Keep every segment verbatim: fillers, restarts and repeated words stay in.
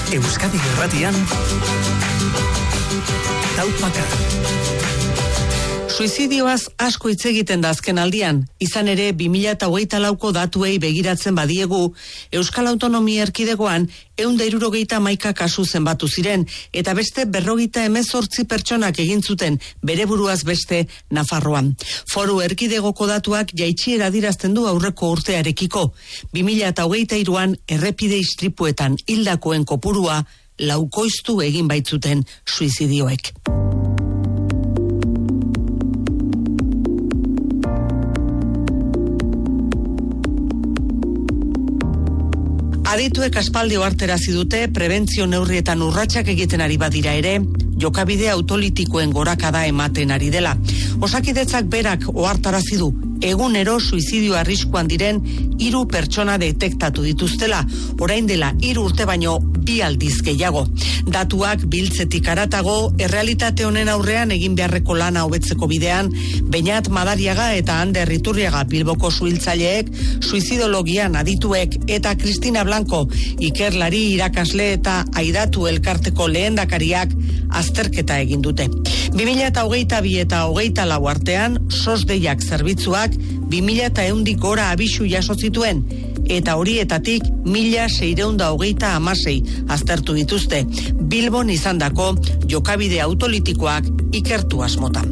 Euskadi Irratian Taupaka. Suizidioaz asko hitz egiten da azken aldian, izan ere bi mila hogeita lauko datuei begiratzen badiegu, Euskal Autonomia Erkidegoan ehun eta hirurogeita hamaika kasu zenbatu ziren, eta beste berrogeita hemezortzi pertsonak egin zuten bere buruaz beste Nafarroan. Foru Erkidegoko datuak jaitsiera adierazten du aurreko urtearekiko. bi mila hogeita hiruan errepide istripuetan hildakoen kopurua laukoiztu egin baitzuten suizidioek. Adituek aspaldi ohartarazi dute prebentzio neurrietan urratsak egiten ari badira ere, jokabide autolitikoen gorakada ematen ari dela. Osakidetzak berak ohartarazi du egunero suizidio arriskuan diren hiru pertsona detektatu dituztela, orain dela hiru urte baino bi aldiz gehiago. Datuak biltzetik haratago, errealitate honen aurrean egin beharreko lana hobetzeko bidean, Beñat Madariaga eta Ander Iturriaga Bilboko suhiltzaileek, suizidologian adituek eta Cristina Blanco ikerlari, irakasle eta aidatu elkarteko lehendakariak azterketa egin dute. bi mila hogeita bi eta hogeita lau artean, sos deiak zerbitzuak bi mila ehundik gora abisu jaso zituen, eta horietatik mila seiehun eta hogeita hamasei aztertu dituzte, Bilbon izandako jokabide autolitikoak ikertu asmotan.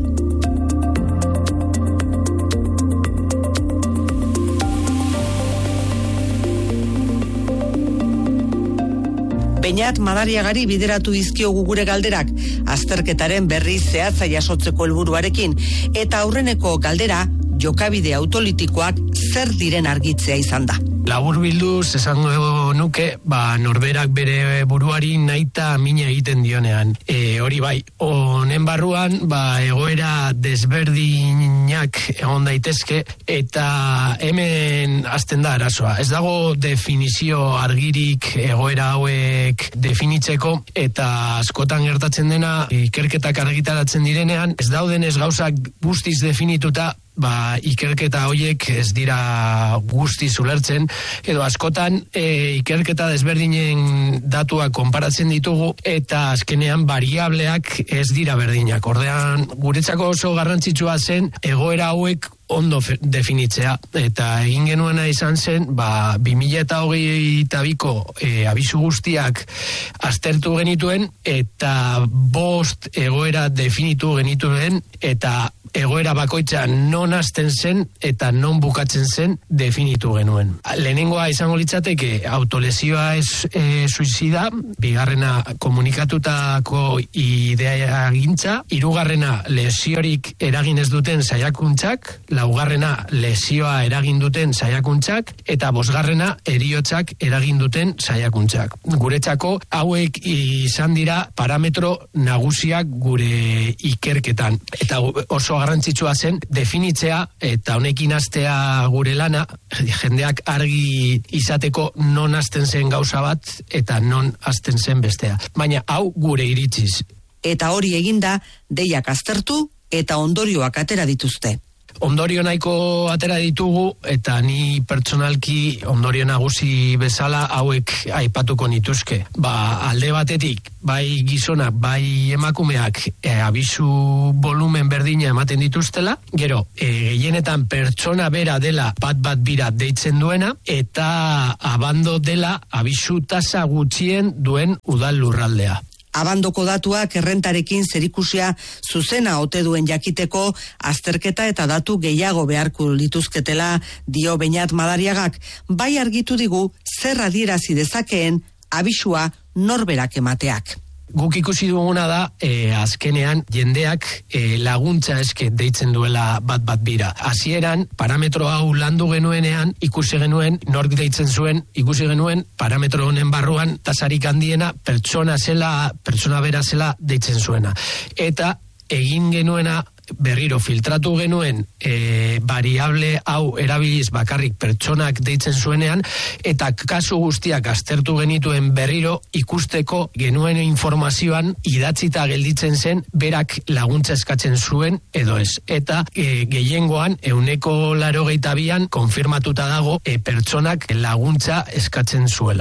Beñat Madariagari bideratu dizkiogu gure galderak, azterketaren berri zehatza jasotzeko helburuarekin, eta aurreneko galdera jokabide autolitikoak zer diren argitzea izan da. Labur bilduz esango nuke, ba, norberak bere buruari nahita mina egiten dionean. E, hori bai, honen barruan, ba, egoera desberdinak egon daitezke, eta hemen hasten da arazoa. Ez dago definizio argirik egoera hauek definitzeko, eta askotan gertatzen dena, ikerketak argitaratzen direnean, ez daudenez gauzak guztiz definituta, ba, ikerketa hoiek ez dira guztiz ulertzen, edo askotan e, ikerketa desberdinen datuak konparatzen ditugu, eta azkenean variableak ez dira berdinak. Ordean, guretzako oso garrantzitsua zen egoera hauek ondo definitzea, eta egin genuena izan zen, ba, bi mila hogeita biko e, abisu guztiak aztertu genituen, eta bost egoera definitu genituen, eta egoera bakoitza non hasten zen eta non bukatzen zen definitu genuen. Lehenengoa izango litzateke autolesioa ez e, suizida, bigarrena komunikatutako idea gintza, hirugarrena lesiorik eragin ez duten saiakuntzak, laugarrena lesioa eragin duten saiakuntzak, eta bosgarrena heriotzak eragin duten saiakuntzak. Guretzako hauek izan dira parametro nagusiak gure ikerketan, eta oso garrantzitsua zen definitzea eta honekin hastea gure lana, jendeak argi izateko non hasten zen gauza bat eta non hasten zen bestea. Baina hau gure iritziz. Eta hori eginda, deiak aztertu eta ondorioak atera dituzte. Ondorio nahiko atera ditugu, eta ni pertsonalki ondorio nagusi bezala hauek aipatuko nituzke. Ba, alde batetik, bai gizonak, bai emakumeak e, abisu volumen berdina ematen dituztela, gero, e, gehienetan pertsona bera dela bat bat bira deitzen duena, eta abando dela abisu tasa gutxien duen udal lurraldea. Abandoko datuak errentarekin zerikusia zuzena ote duen jakiteko azterketa eta datu gehiago beharko lituzketela dio Beñat Madariagak, bai argitu digu zer adierazi dezakeen abisua norberak emateak. Guk ikusi duguna da, e, azkenean jendeak e, laguntza eske deitzen duela bat bat bira. Hasieran parametro hau landu genuenean, ikusi genuen nork deitzen zuen, ikusi genuen parametro honen barruan tasarik handiena pertsona zela, pertsona bera zela deitzen zuena. Eta egin genuena berriro filtratu genuen e, variable hau erabiliz bakarrik pertsonak deitzen zuenean, eta kasu guztiak aztertu genituen berriro ikusteko genuen informazioan idatzita gelditzen zen berak laguntza eskatzen zuen edo ez. Eta e, gehiengoan ehuneko laurogeita bian konfirmatuta dago e, pertsonak laguntza eskatzen zuela.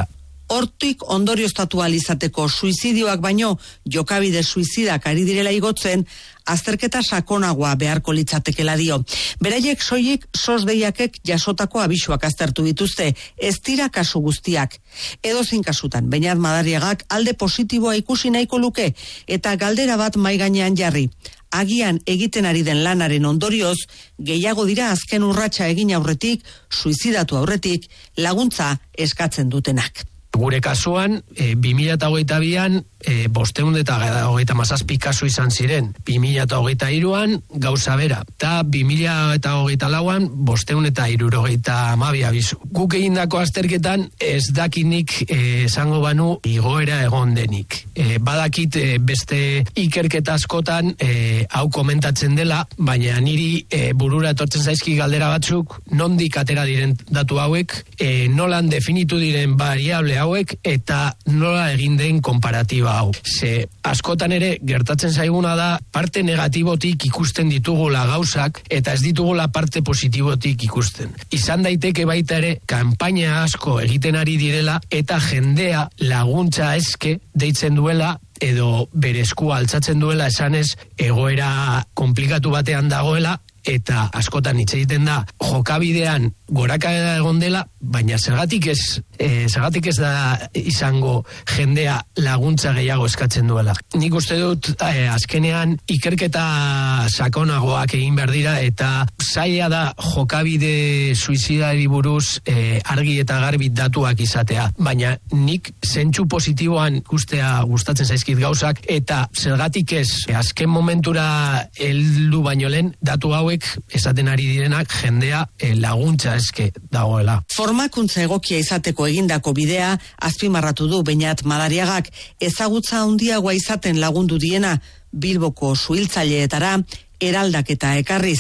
Hortik ondorioztatu ahal izateko suizidioak baino jokabide suizidak ari direla igotzen, azterketa sakonagoa beharko litzatekela dio. Beraiek soilik sos deiakek jasotako abisuak aztertu dituzte, ez dira kasu guztiak. Edozein kasutan, Beñat Madariagak alde positiboa ikusi nahiko luke eta galdera bat mahai gainean jarri. Agian egiten ari den lanaren ondorioz, gehiago dira azken urratsa egin aurretik, suizidatu aurretik, laguntza eskatzen dutenak. Gure kasuan, e, bi mila hogeita bian, e, bosteun eta hogeita mazazpi kasu izan ziren. bi mila hogeita hiruan gauza bera. Eta bi mila hogeita lauan, bosteun eta hirurogeita hamabi abizu. Guk egindako azterketan, ez dakinik e, esango banu igoera egon denik. E, badakit e, beste ikerketa askotan e, hau komentatzen dela, baina niri e, burura etortzen zaizki galdera batzuk, nondik atera diren datu hauek, e, nolan definitu diren variable hauek eta nola egin den konparatiba hau. Ze askotan ere gertatzen zaiguna da parte negatibotik ikusten ditugula gauzak eta ez ditugula parte positibotik ikusten. Izan daiteke baita ere kanpaina asko egiten ari direla eta jendea laguntza eske deitzen duela edo bere eskua altzatzen duela esanez egoera komplikatu batean dagoela eta askotan hitz egiten da jokabidean gorakada egon dela, baina zergatik ez, e, zergatik ez da izango jendea laguntza gehiago eskatzen duela. Nik uste dut e, azkenean ikerketa sakonagoak egin behar dira eta zaila da jokabide suizidari buruz e, argi eta garbi datuak izatea, baina nik zentsu positiboan ikustea gustatzen zaizkit gauzak eta zergatik ez e, azken momentura heldu baino lehen datu hauek esaten ari direnak jendea e, laguntza eske dagoela. Formakuntza egokia izateko egindako bidea azpimarratu du Beñat Madariagak, ezagutza handiagoa izaten lagundu diena Bilboko suhiltzaileetara eraldaketa ekarriz.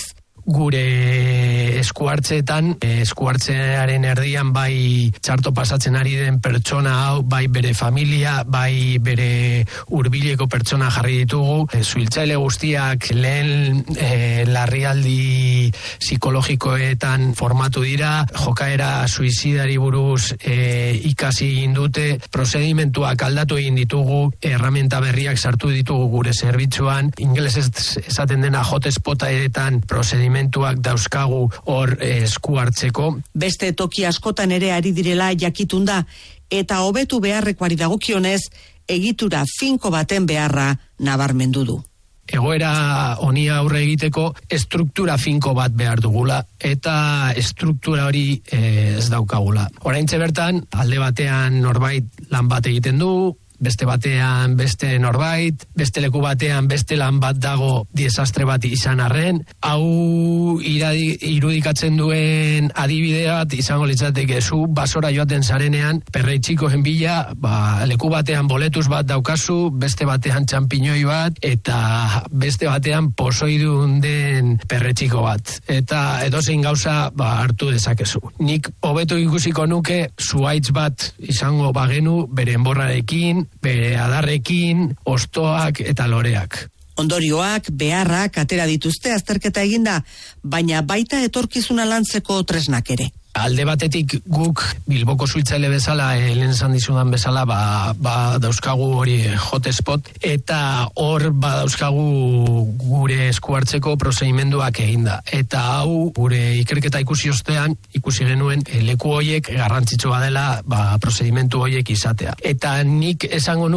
Gure eskuartzeetan, eskuartzearen erdian bai txarto pasatzen ari den pertsona hau, bai bere familia, bai bere hurbileko pertsona jarri ditugu. E, Suhiltzaile guztiak lehen e, larrialdi psikologikoetan formatu dira, jokaera suizidari buruz e, ikasi egin dute, prozedimentuak aldatu egin ditugu, erramenta berriak sartu ditugu gure zerbitzuan, ingelesez esaten dena hotspotetan prozedimentuak dauzkagu hor esku hartzeko. Beste toki askotan ere ari direla jakitunda eta hobetu beharrekoari dagokionez egitura finko baten beharra nabarmendu du. Egoera honi aurre egiteko estruktura finko bat behar dugula eta estruktura hori eh, ez daukagula. Oraintxe bertan alde batean norbait lan bat egiten du, beste batean beste norbait, beste leku batean beste lan bat dago desastre bat izan arren. Hau iradi, irudikatzen duen adibide bat izango litzateke zu basora joaten zarenean, perretxikoen bila, ba, leku batean boletuz bat daukazu, beste batean txampiñoi bat, eta beste batean pozoidun den perretxiko bat. Eta edozein gauza ba, hartu dezakezu. Nik hobeto ikusiko nuke zuaitz bat izango bagenu bere enborrarekin, bere adarrekin, ostoak eta loreak. Ondorioak, beharrak atera dituzte azterketa eginda, baina baita etorkizuna lantzeko tresnak ere. Alde batetik guk Bilboko suhiltzaile bezala, eh, lehen esan dizudan bezala, ba, ba dauzkagu hori hotspot, eta hor ba dauzkagu gure esku hartzeko prozedimenduak eginda. Eta hau gure ikerketa ikusi ostean, ikusi genuen eh, leku horiek garrantzitsua dela ba, prozedimentu horiek izatea. Eta nik esango